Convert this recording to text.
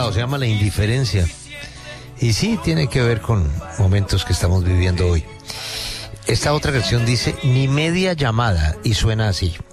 lado, se llama La Indiferencia. Y sí, tiene que ver con momentos que estamos viviendo hoy. Esta otra canción dice Ni media llamada y suena así.